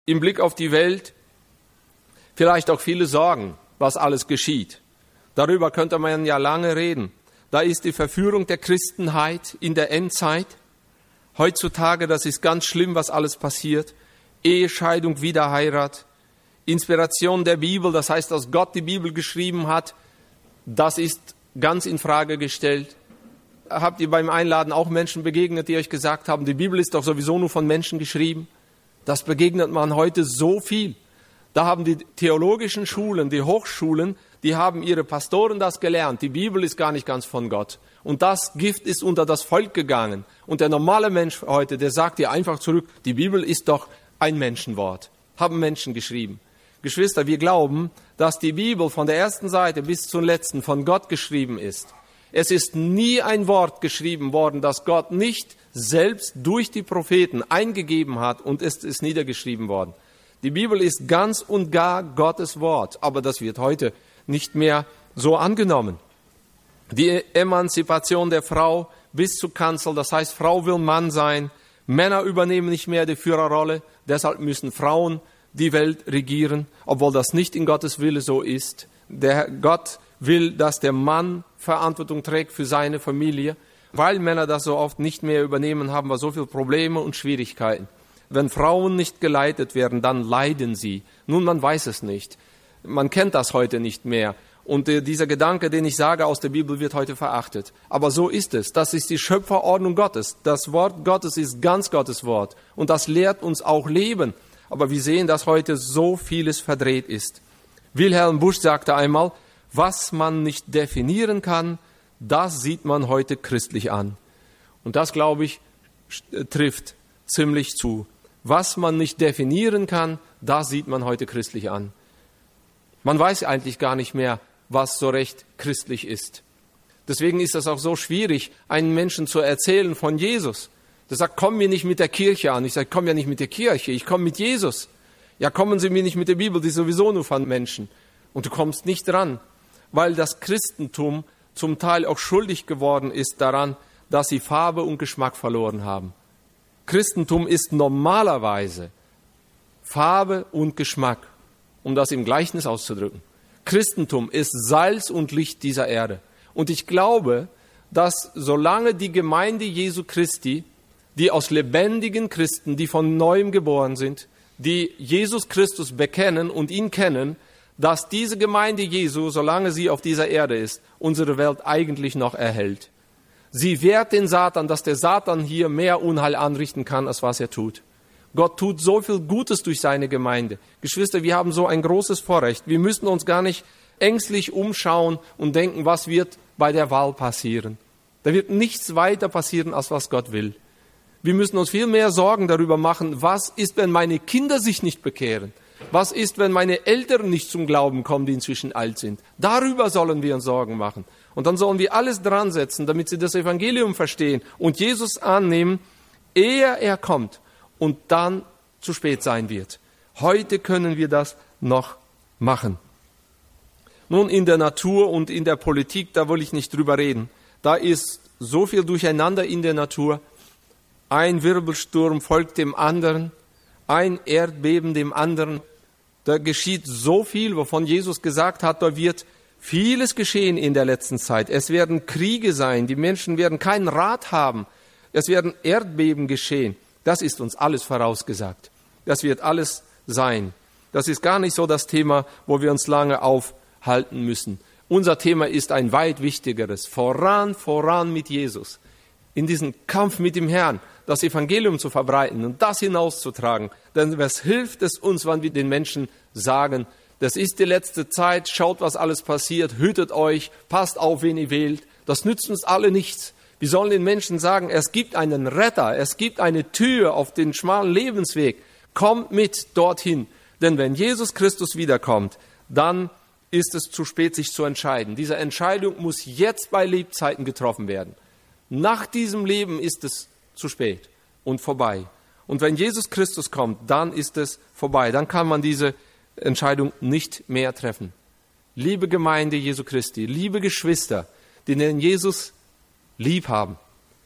Im Blick auf die Welt vielleicht auch viele Sorgen, was alles geschieht. Darüber könnte man ja lange reden. Da ist die Verführung der Christenheit in der Endzeit. Heutzutage, das ist ganz schlimm, was alles passiert. Ehescheidung, Wiederheirat, Inspiration der Bibel, das heißt, dass Gott die Bibel geschrieben hat, das ist ganz in Frage gestellt. Habt ihr beim Einladen auch Menschen begegnet, die euch gesagt haben, die Bibel ist doch sowieso nur von Menschen geschrieben? Das begegnet man heute so viel. Da haben die theologischen Schulen, die Hochschulen, die haben ihre Pastoren das gelernt. Die Bibel ist gar nicht ganz von Gott. Und das Gift ist unter das Volk gegangen. Und der normale Mensch heute, der sagt dir einfach zurück, die Bibel ist doch ein Menschenwort. Haben Menschen geschrieben. Geschwister, wir glauben, dass die Bibel von der ersten Seite bis zur letzten von Gott geschrieben ist. Es ist nie ein Wort geschrieben worden, das Gott nicht selbst durch die Propheten eingegeben hat und es ist niedergeschrieben worden. Die Bibel ist ganz und gar Gottes Wort, aber das wird heute nicht mehr so angenommen. Die Emanzipation der Frau bis zur Kanzel, das heißt, Frau will Mann sein, Männer übernehmen nicht mehr die Führerrolle, deshalb müssen Frauen die Welt regieren, obwohl das nicht in Gottes Wille so ist. Der Gott will, dass der Mann Verantwortung trägt für seine Familie. Weil Männer das so oft nicht mehr übernehmen, haben wir so viele Probleme und Schwierigkeiten. Wenn Frauen nicht geleitet werden, dann leiden sie. Nun, man weiß es nicht. Man kennt das heute nicht mehr. Und dieser Gedanke, den ich sage aus der Bibel, wird heute verachtet. Aber so ist es. Das ist die Schöpferordnung Gottes. Das Wort Gottes ist ganz Gottes Wort. Und das lehrt uns auch Leben. Aber wir sehen, dass heute so vieles verdreht ist. Wilhelm Busch sagte einmal, was man nicht definieren kann, das sieht man heute christlich an. Und das, glaube ich, trifft ziemlich zu. Was man nicht definieren kann, das sieht man heute christlich an. Man weiß eigentlich gar nicht mehr, was so recht christlich ist. Deswegen ist es auch so schwierig, einen Menschen zu erzählen von Jesus. Der sagt, komm mir nicht mit der Kirche an. Ich sage, komm ja nicht mit der Kirche, ich komme mit Jesus. Ja, kommen Sie mir nicht mit der Bibel, die ist sowieso nur von Menschen. Und du kommst nicht dran, weil das Christentum zum Teil auch schuldig geworden ist daran, dass sie Farbe und Geschmack verloren haben. Christentum ist normalerweise Farbe und Geschmack, um das im Gleichnis auszudrücken. Christentum ist Salz und Licht dieser Erde. Und ich glaube, dass solange die Gemeinde Jesu Christi, die aus lebendigen Christen, die von Neuem geboren sind, die Jesus Christus bekennen und ihn kennen, dass diese Gemeinde Jesu, solange sie auf dieser Erde ist, unsere Welt eigentlich noch erhält. Sie wehrt den Satan, dass der Satan hier mehr Unheil anrichten kann, als was er tut. Gott tut so viel Gutes durch seine Gemeinde. Geschwister, wir haben so ein großes Vorrecht. Wir müssen uns gar nicht ängstlich umschauen und denken, was wird bei der Wahl passieren. Da wird nichts weiter passieren, als was Gott will. Wir müssen uns viel mehr Sorgen darüber machen, was ist, wenn meine Kinder sich nicht bekehren? Was ist, wenn meine Eltern nicht zum Glauben kommen, die inzwischen alt sind? Darüber sollen wir uns Sorgen machen. Und dann sollen wir alles dran setzen, damit sie das Evangelium verstehen und Jesus annehmen, ehe er kommt und dann zu spät sein wird. Heute können wir das noch machen. Nun, in der Natur und in der Politik, da will ich nicht drüber reden. Da ist so viel Durcheinander in der Natur. Ein Wirbelsturm folgt dem anderen, ein Erdbeben dem anderen. Da geschieht so viel, wovon Jesus gesagt hat, da wird vieles geschehen in der letzten Zeit. Es werden Kriege sein, die Menschen werden keinen Rat haben. Es werden Erdbeben geschehen. Das ist uns alles vorausgesagt. Das wird alles sein. Das ist gar nicht so das Thema, wo wir uns lange aufhalten müssen. Unser Thema ist ein weit wichtigeres. Voran mit Jesus. In diesen Kampf mit dem Herrn, das Evangelium zu verbreiten und das hinauszutragen. Denn was hilft es uns, wenn wir den Menschen sagen, das ist die letzte Zeit, schaut, was alles passiert, hütet euch, passt auf, wen ihr wählt. Das nützt uns alle nichts. Wir sollen den Menschen sagen, es gibt einen Retter, es gibt eine Tür auf den schmalen Lebensweg. Kommt mit dorthin. Denn wenn Jesus Christus wiederkommt, dann ist es zu spät, sich zu entscheiden. Diese Entscheidung muss jetzt bei Lebzeiten getroffen werden. Nach diesem Leben ist es zu spät und vorbei. Und wenn Jesus Christus kommt, dann ist es vorbei. Dann kann man diese Entscheidung nicht mehr treffen. Liebe Gemeinde Jesu Christi, liebe Geschwister, die den Jesus lieb haben,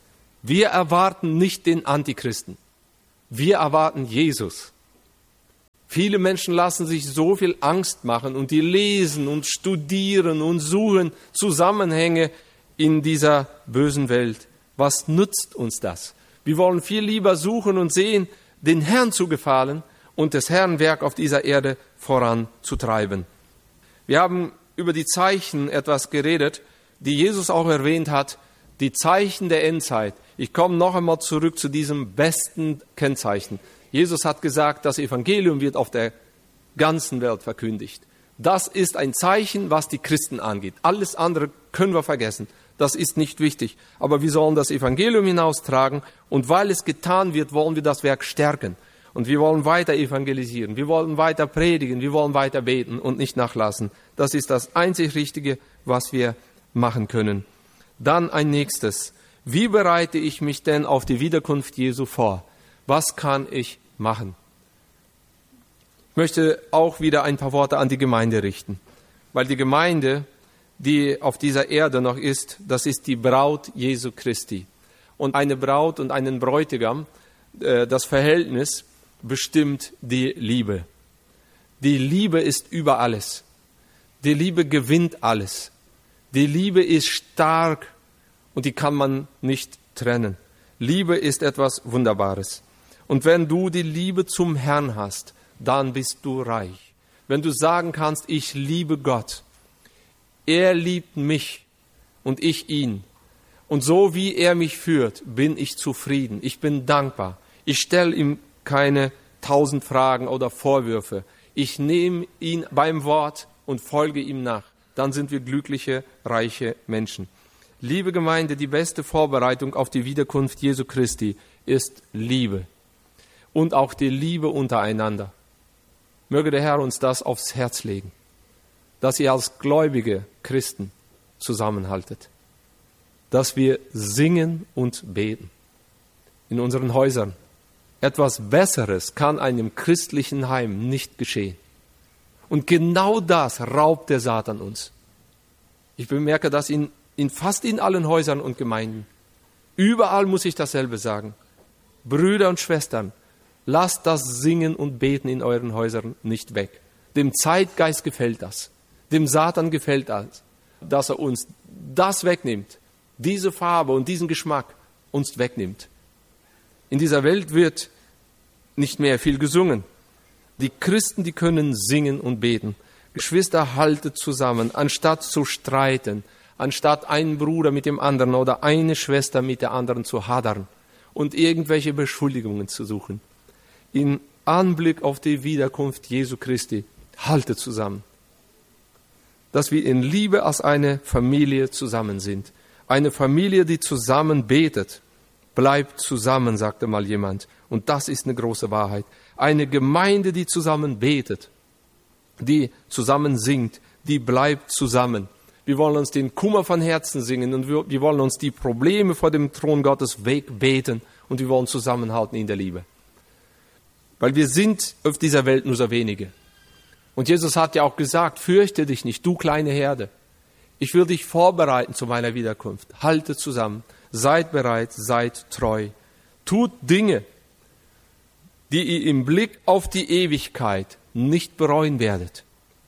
wir erwarten nicht den Antichristen. Wir erwarten Jesus. Viele Menschen lassen sich so viel Angst machen und die lesen und studieren und suchen Zusammenhänge in dieser bösen Welt. Was nützt uns das? Wir wollen viel lieber suchen und sehen, den Herrn zu gefallen und des Herrn Werk auf dieser Erde voranzutreiben. Wir haben über die Zeichen etwas geredet, die Jesus auch erwähnt hat, die Zeichen der Endzeit. Ich komme noch einmal zurück zu diesem besten Kennzeichen. Jesus hat gesagt, das Evangelium wird auf der ganzen Welt verkündigt. Das ist ein Zeichen, was die Christen angeht. Alles andere können wir vergessen. Das ist nicht wichtig. Aber wir sollen das Evangelium hinaustragen und weil es getan wird, wollen wir das Werk stärken. Und wir wollen weiter evangelisieren, wir wollen weiter predigen, wir wollen weiter beten und nicht nachlassen. Das ist das einzig Richtige, was wir machen können. Dann ein nächstes. Wie bereite ich mich denn auf die Wiederkunft Jesu vor? Was kann ich machen? Ich möchte auch wieder ein paar Worte an die Gemeinde richten, weil die Gemeinde, die auf dieser Erde noch ist, das ist die Braut Jesu Christi. Und eine Braut und einen Bräutigam, das Verhältnis bestimmt die Liebe. Die Liebe ist über alles. Die Liebe gewinnt alles. Die Liebe ist stark und die kann man nicht trennen. Liebe ist etwas Wunderbares. Und wenn du die Liebe zum Herrn hast, dann bist du reich. Wenn du sagen kannst, ich liebe Gott, er liebt mich und ich ihn. Und so wie er mich führt, bin ich zufrieden. Ich bin dankbar. Ich stelle ihm keine 1000 Fragen oder Vorwürfe. Ich nehme ihn beim Wort und folge ihm nach. Dann sind wir glückliche, reiche Menschen. Liebe Gemeinde, die beste Vorbereitung auf die Wiederkunft Jesu Christi ist Liebe. Und auch die Liebe untereinander. Möge der Herr uns das aufs Herz legen, dass ihr als gläubige Christen zusammenhaltet, dass wir singen und beten in unseren Häusern. Etwas Besseres kann einem christlichen Heim nicht geschehen. Und genau das raubt der Satan uns. Ich bemerke das fast in allen Häusern und Gemeinden. Überall muss ich dasselbe sagen. Brüder und Schwestern, lasst das Singen und Beten in euren Häusern nicht weg. Dem Zeitgeist gefällt das. Dem Satan gefällt das, dass er uns das wegnimmt. Diese Farbe und diesen Geschmack uns wegnimmt. In dieser Welt wird nicht mehr viel gesungen. Die Christen, die können singen und beten. Geschwister, haltet zusammen, anstatt zu streiten, anstatt einen Bruder mit dem anderen oder eine Schwester mit der anderen zu hadern und irgendwelche Beschuldigungen zu suchen. In Anblick auf die Wiederkunft Jesu Christi, haltet zusammen. Dass wir in Liebe als eine Familie zusammen sind. Eine Familie, die zusammen betet. Bleibt zusammen, sagte mal jemand. Und das ist eine große Wahrheit. Eine Gemeinde, die zusammen betet, die zusammen singt, die bleibt zusammen. Wir wollen uns den Kummer von Herzen singen und wir wollen uns die Probleme vor dem Thron Gottes wegbeten und wir wollen zusammenhalten in der Liebe. Weil wir sind auf dieser Welt nur so wenige. Und Jesus hat ja auch gesagt, fürchte dich nicht, du kleine Herde. Ich will dich vorbereiten zu meiner Wiederkunft. Haltet zusammen, seid bereit, seid treu. Tut Dinge, die ihr im Blick auf die Ewigkeit nicht bereuen werdet.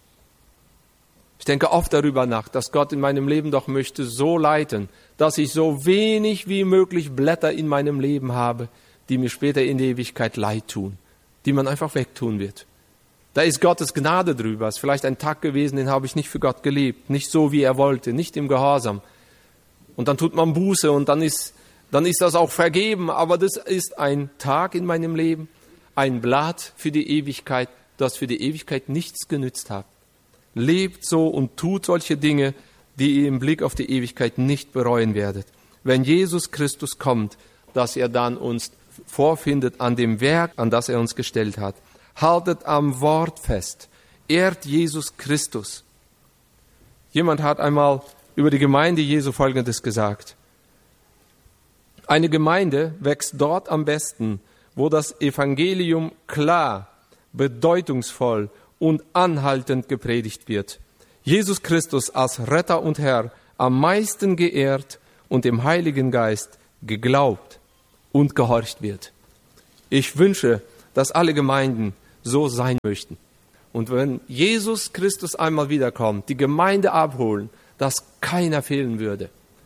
Ich denke oft darüber nach, dass Gott in meinem Leben doch möchte so leiten, dass ich so wenig wie möglich Blätter in meinem Leben habe, die mir später in der Ewigkeit leid tun, die man einfach wegtun wird. Da ist Gottes Gnade drüber. Es ist vielleicht ein Tag gewesen, den habe ich nicht für Gott gelebt, nicht so, wie er wollte, nicht im Gehorsam. Und dann tut man Buße und dann ist das auch vergeben. Aber das ist ein Tag in meinem Leben, ein Blatt für die Ewigkeit, das für die Ewigkeit nichts genützt hat. Lebt so und tut solche Dinge, die ihr im Blick auf die Ewigkeit nicht bereuen werdet. Wenn Jesus Christus kommt, dass er dann uns vorfindet an dem Werk, an das er uns gestellt hat. Haltet am Wort fest. Ehrt Jesus Christus. Jemand hat einmal über die Gemeinde Jesu Folgendes gesagt. Eine Gemeinde wächst dort am besten, wo das Evangelium klar, bedeutungsvoll und anhaltend gepredigt wird. Jesus Christus als Retter und Herr am meisten geehrt und dem Heiligen Geist geglaubt und gehorcht wird. Ich wünsche, dass alle Gemeinden so sein möchten. Und wenn Jesus Christus einmal wiederkommt, die Gemeinde abholen, dass keiner fehlen würde.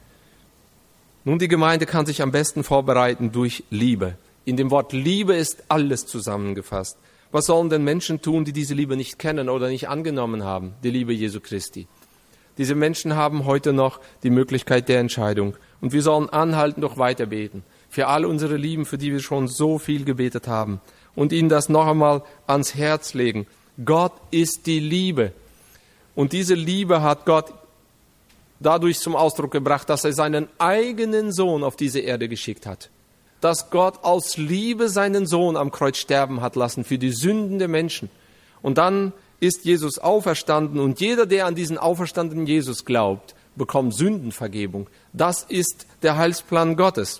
Nun, die Gemeinde kann sich am besten vorbereiten durch Liebe. In dem Wort Liebe ist alles zusammengefasst. Was sollen denn Menschen tun, die diese Liebe nicht kennen oder nicht angenommen haben, die Liebe Jesu Christi? Diese Menschen haben heute noch die Möglichkeit der Entscheidung. Und wir sollen anhalten, doch weiter beten. Für all unsere Lieben, für die wir schon so viel gebetet haben. Und ihnen das noch einmal ans Herz legen. Gott ist die Liebe. Und diese Liebe hat Gott dadurch zum Ausdruck gebracht, dass er seinen eigenen Sohn auf diese Erde geschickt hat. Dass Gott aus Liebe seinen Sohn am Kreuz sterben hat lassen für die Sünden der Menschen. Und dann ist Jesus auferstanden und jeder, der an diesen auferstandenen Jesus glaubt, bekommt Sündenvergebung. Das ist der Heilsplan Gottes.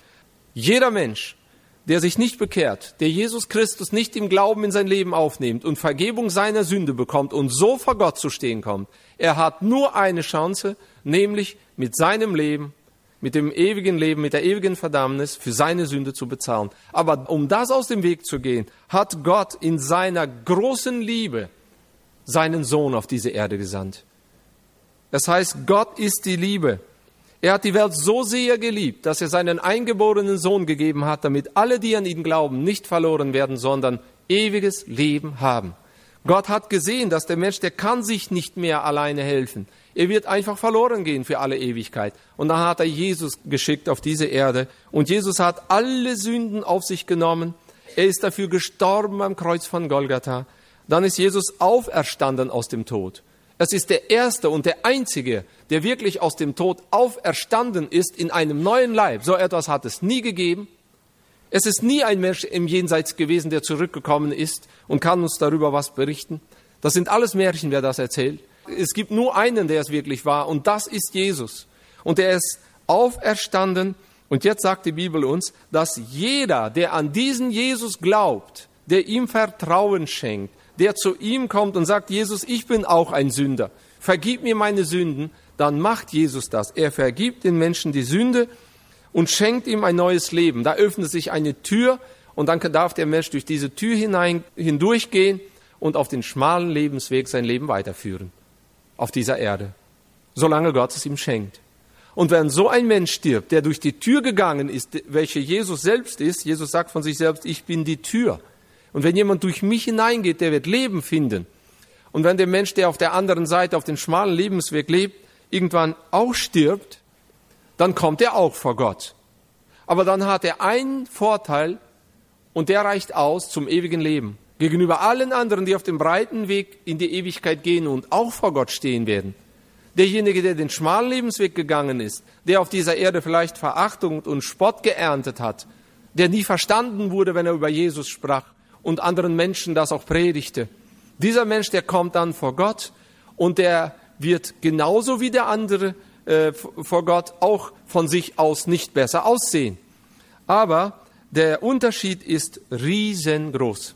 Jeder Mensch, der sich nicht bekehrt, der Jesus Christus nicht im Glauben in sein Leben aufnimmt und Vergebung seiner Sünde bekommt und so vor Gott zu stehen kommt, er hat nur eine Chance, nämlich mit seinem Leben, mit dem ewigen Leben, mit der ewigen Verdammnis für seine Sünde zu bezahlen. Aber um das aus dem Weg zu gehen, hat Gott in seiner großen Liebe seinen Sohn auf diese Erde gesandt. Das heißt, Gott ist die Liebe. Er hat die Welt so sehr geliebt, dass er seinen eingeborenen Sohn gegeben hat, damit alle, die an ihn glauben, nicht verloren werden, sondern ewiges Leben haben. Gott hat gesehen, dass der Mensch, der kann sich nicht mehr alleine helfen. Er wird einfach verloren gehen für alle Ewigkeit. Und dann hat er Jesus geschickt auf diese Erde. Und Jesus hat alle Sünden auf sich genommen. Er ist dafür gestorben am Kreuz von Golgatha. Dann ist Jesus auferstanden aus dem Tod. Es ist der Erste und der Einzige, der wirklich aus dem Tod auferstanden ist in einem neuen Leib. So etwas hat es nie gegeben. Es ist nie ein Mensch im Jenseits gewesen, der zurückgekommen ist und kann uns darüber was berichten. Das sind alles Märchen, wer das erzählt. Es gibt nur einen, der es wirklich war, und das ist Jesus. Und er ist auferstanden. Und jetzt sagt die Bibel uns, dass jeder, der an diesen Jesus glaubt, der ihm Vertrauen schenkt, der zu ihm kommt und sagt, Jesus, ich bin auch ein Sünder, vergib mir meine Sünden, dann macht Jesus das. Er vergibt den Menschen die Sünde und schenkt ihm ein neues Leben. Da öffnet sich eine Tür und dann darf der Mensch durch diese Tür hindurchgehen und auf den schmalen Lebensweg sein Leben weiterführen. Auf dieser Erde. Solange Gott es ihm schenkt. Und wenn so ein Mensch stirbt, der durch die Tür gegangen ist, welche Jesus selbst ist, Jesus sagt von sich selbst, ich bin die Tür. Und wenn jemand durch mich hineingeht, der wird Leben finden. Und wenn der Mensch, der auf der anderen Seite auf den schmalen Lebensweg lebt, irgendwann auch stirbt, dann kommt er auch vor Gott. Aber dann hat er einen Vorteil und der reicht aus zum ewigen Leben. Gegenüber allen anderen, die auf dem breiten Weg in die Ewigkeit gehen und auch vor Gott stehen werden. Derjenige, der den schmalen Lebensweg gegangen ist, der auf dieser Erde vielleicht Verachtung und Spott geerntet hat, der nie verstanden wurde, wenn er über Jesus sprach und anderen Menschen das auch predigte. Dieser Mensch, der kommt dann vor Gott und der wird genauso wie der andere vor Gott auch von sich aus nicht besser aussehen. Aber der Unterschied ist riesengroß.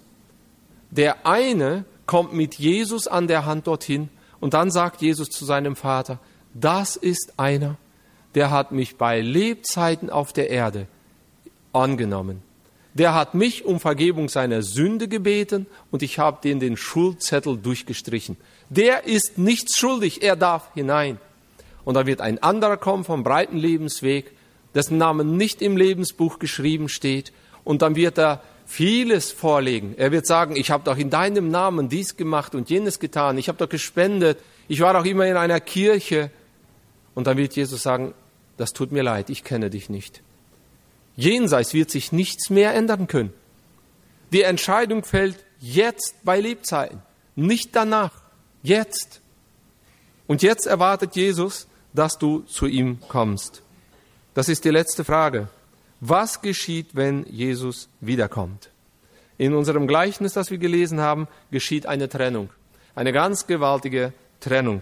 Der eine kommt mit Jesus an der Hand dorthin und dann sagt Jesus zu seinem Vater, das ist einer, der hat mich bei Lebzeiten auf der Erde angenommen. Der hat mich um Vergebung seiner Sünde gebeten und ich habe den Schuldzettel durchgestrichen. Der ist nichts schuldig, er darf hinein. Und da wird ein anderer kommen vom breiten Lebensweg, dessen Name nicht im Lebensbuch geschrieben steht. Und dann wird er vieles vorlegen. Er wird sagen, ich habe doch in deinem Namen dies gemacht und jenes getan. Ich habe doch gespendet. Ich war doch immer in einer Kirche. Und dann wird Jesus sagen, das tut mir leid, ich kenne dich nicht. Jenseits wird sich nichts mehr ändern können. Die Entscheidung fällt jetzt bei Lebzeiten, nicht danach, jetzt. Und jetzt erwartet Jesus, dass du zu ihm kommst. Das ist die letzte Frage. Was geschieht, wenn Jesus wiederkommt? In unserem Gleichnis, das wir gelesen haben, geschieht eine Trennung. Eine ganz gewaltige Trennung.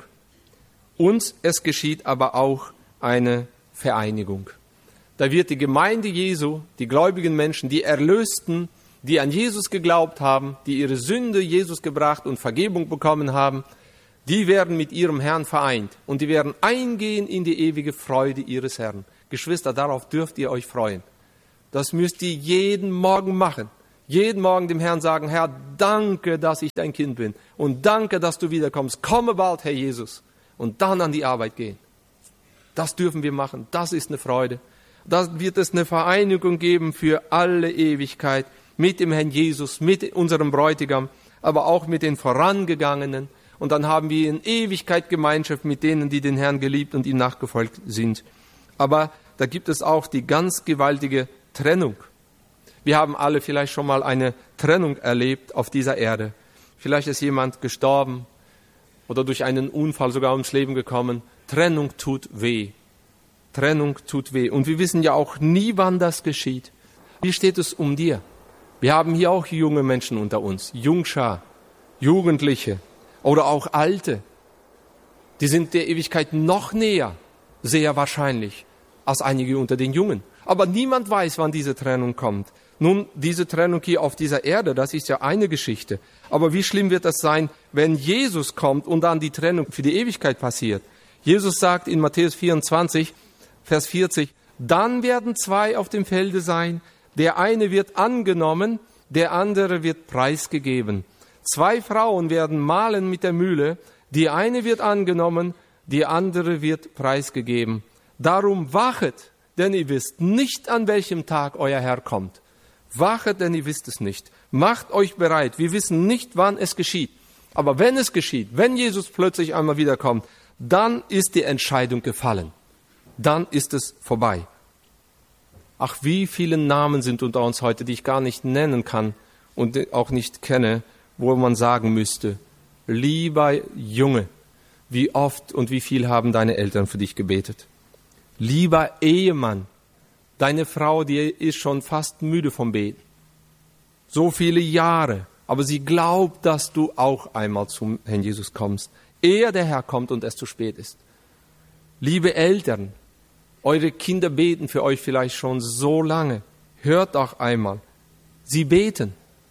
Und es geschieht aber auch eine Vereinigung. Da wird die Gemeinde Jesu, die gläubigen Menschen, die Erlösten, die an Jesus geglaubt haben, die ihre Sünde Jesus gebracht und Vergebung bekommen haben, die werden mit ihrem Herrn vereint und die werden eingehen in die ewige Freude ihres Herrn. Geschwister, darauf dürft ihr euch freuen. Das müsst ihr jeden Morgen machen. Jeden Morgen dem Herrn sagen, Herr, danke, dass ich dein Kind bin. Und danke, dass du wiederkommst. Komme bald, Herr Jesus. Und dann an die Arbeit gehen. Das dürfen wir machen. Das ist eine Freude. Da wird es eine Vereinigung geben für alle Ewigkeit mit dem Herrn Jesus, mit unserem Bräutigam, aber auch mit den Vorangegangenen. Und dann haben wir in Ewigkeit Gemeinschaft mit denen, die den Herrn geliebt und ihm nachgefolgt sind. Aber da gibt es auch die ganz gewaltige Trennung. Wir haben alle vielleicht schon mal eine Trennung erlebt auf dieser Erde. Vielleicht ist jemand gestorben oder durch einen Unfall sogar ums Leben gekommen. Trennung tut weh. Trennung tut weh. Und wir wissen ja auch nie, wann das geschieht. Wie steht es um dir? Wir haben hier auch junge Menschen unter uns, Jungschar, Jugendliche oder auch Alte. Die sind der Ewigkeit noch näher, sehr wahrscheinlich, als einige unter den Jungen. Aber niemand weiß, wann diese Trennung kommt. Nun, diese Trennung hier auf dieser Erde, das ist ja eine Geschichte. Aber wie schlimm wird das sein, wenn Jesus kommt und dann die Trennung für die Ewigkeit passiert? Jesus sagt in Matthäus 24, Vers 40, dann werden zwei auf dem Felde sein, der eine wird angenommen, der andere wird preisgegeben. Zwei Frauen werden mahlen mit der Mühle, die eine wird angenommen, die andere wird preisgegeben. Darum wachet, denn ihr wisst nicht, an welchem Tag euer Herr kommt. Wachet, denn ihr wisst es nicht. Macht euch bereit. Wir wissen nicht, wann es geschieht. Aber wenn es geschieht, wenn Jesus plötzlich einmal wiederkommt, dann ist die Entscheidung gefallen. Dann ist es vorbei. Ach, wie viele Namen sind unter uns heute, die ich gar nicht nennen kann und auch nicht kenne, wo man sagen müsste, lieber Junge, wie oft und wie viel haben deine Eltern für dich gebetet? Lieber Ehemann, deine Frau, die ist schon fast müde vom Beten. So viele Jahre, aber sie glaubt, dass du auch einmal zum Herrn Jesus kommst, ehe der Herr kommt und es zu spät ist. Liebe Eltern, eure Kinder beten für euch vielleicht schon so lange. Hört doch einmal. Sie beten.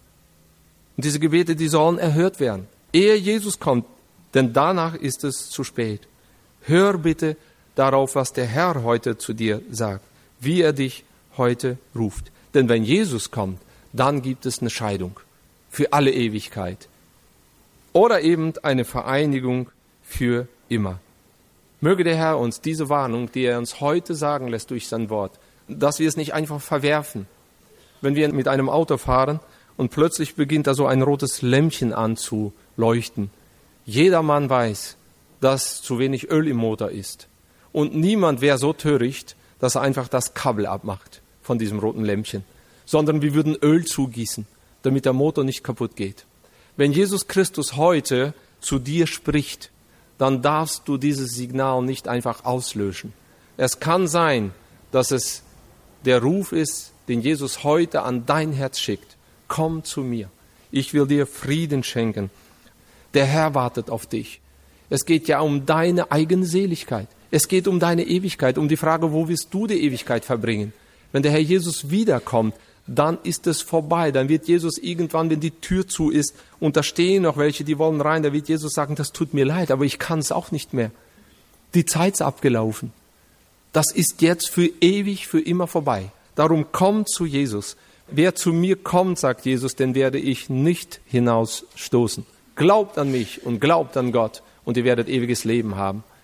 Und diese Gebete, die sollen erhört werden, ehe Jesus kommt, denn danach ist es zu spät. Hör bitte darauf, was der Herr heute zu dir sagt, wie er dich heute ruft. Denn wenn Jesus kommt, dann gibt es eine Scheidung für alle Ewigkeit. Oder eben eine Vereinigung für immer. Möge der Herr uns diese Warnung, die er uns heute sagen lässt durch sein Wort, dass wir es nicht einfach verwerfen. Wenn wir mit einem Auto fahren und plötzlich beginnt da so ein rotes Lämpchen an zu leuchten. Jedermann weiß, dass zu wenig Öl im Motor ist. Und niemand wäre so töricht, dass er einfach das Kabel abmacht von diesem roten Lämpchen. Sondern wir würden Öl zugießen, damit der Motor nicht kaputt geht. Wenn Jesus Christus heute zu dir spricht, dann darfst du dieses Signal nicht einfach auslöschen. Es kann sein, dass es der Ruf ist, den Jesus heute an dein Herz schickt. Komm zu mir. Ich will dir Frieden schenken. Der Herr wartet auf dich. Es geht ja um deine eigene Seligkeit. Es geht um deine Ewigkeit, um die Frage, wo wirst du die Ewigkeit verbringen? Wenn der Herr Jesus wiederkommt, dann ist es vorbei. Dann wird Jesus irgendwann, wenn die Tür zu ist und da stehen noch welche, die wollen rein, da wird Jesus sagen, das tut mir leid, aber ich kann es auch nicht mehr. Die Zeit ist abgelaufen. Das ist jetzt für ewig, für immer vorbei. Darum kommt zu Jesus. Wer zu mir kommt, sagt Jesus, den werde ich nicht hinausstoßen. Glaubt an mich und glaubt an Gott und ihr werdet ewiges Leben haben.